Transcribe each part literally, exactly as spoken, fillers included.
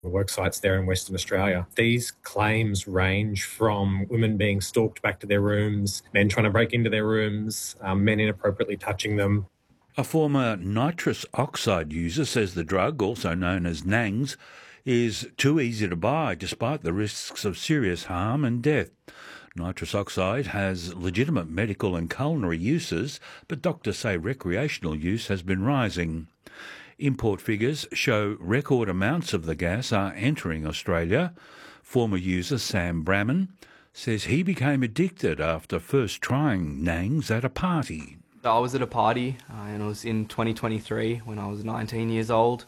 work sites there in Western Australia. These claims range from women being stalked back to their rooms, men trying to break into their rooms, um, men inappropriately touching them. A former nitrous oxide user says the drug, also known as NANGS, is too easy to buy despite the risks of serious harm and death. Nitrous oxide has legitimate medical and culinary uses, but doctors say recreational use has been rising. Import figures show record amounts of the gas are entering Australia. Former user Sam Bramman says he became addicted after first trying NANGS at a party. I was at a party uh, and it was in twenty twenty-three when I was nineteen years old,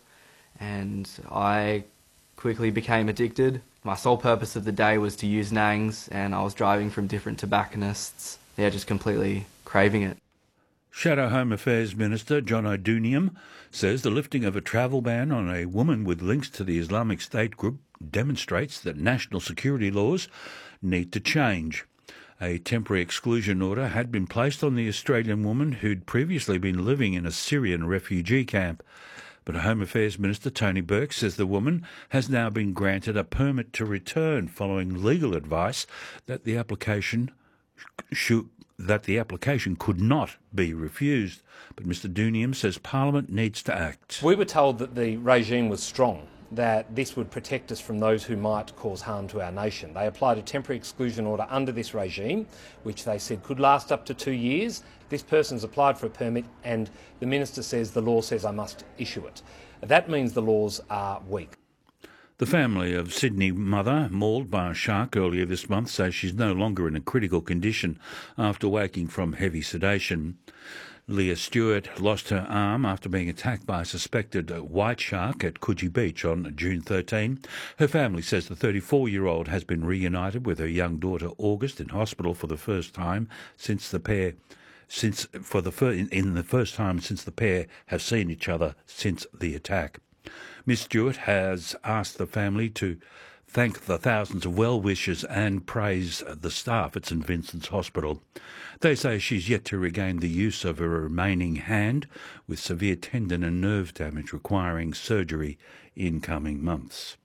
and I quickly became addicted. My sole purpose of the day was to use NANGS, and I was driving from different tobacconists. Yeah, just completely craving it. Shadow Home Affairs Minister John O'Doonium says the lifting of a travel ban on a woman with links to the Islamic State group demonstrates that national security laws need to change. A temporary exclusion order had been placed on the Australian woman who'd previously been living in a Syrian refugee camp. But Home Affairs Minister Tony Burke says the woman has now been granted a permit to return following legal advice that the application should, that the application could not be refused. But Mr Doonium says Parliament needs to act. We were told that the regime was strong, that this would protect us from those who might cause harm to our nation. They applied a temporary exclusion order under this regime, which they said could last up to two years. This person's applied for a permit and the Minister says the law says I must issue it. That means the laws are weak. The family of Sydney mother mauled by a shark earlier this month says she's no longer in a critical condition after waking from heavy sedation. Leah Stewart lost her arm after being attacked by a suspected white shark at Coogee Beach on June thirteenth. Her family says the thirty-four-year-old has been reunited with her young daughter August in hospital for the first time since the pair, since for the fir- in the first time since the pair have seen each other since the attack. Miss Stewart has asked the family to thank the thousands of well-wishers and praise the staff at St Vincent's Hospital. They say she's yet to regain the use of her remaining hand, with severe tendon and nerve damage requiring surgery in coming months.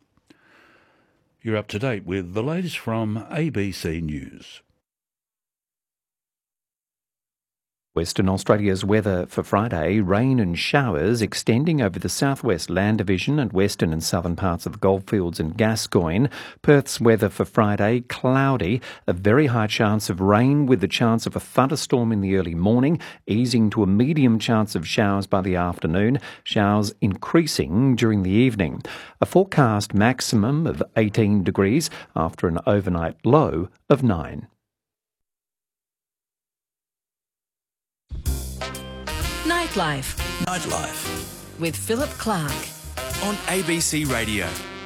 You're up to date with the latest from A B C News. Western Australia's weather for Friday, rain and showers extending over the southwest land division and western and southern parts of the Goldfields and Gascoyne. Perth's weather for Friday, cloudy, a very high chance of rain with the chance of a thunderstorm in the early morning, easing to a medium chance of showers by the afternoon, showers increasing during the evening. A forecast maximum of eighteen degrees after an overnight low of nine. Nightlife. Nightlife. With Philip Clark. On A B C Radio.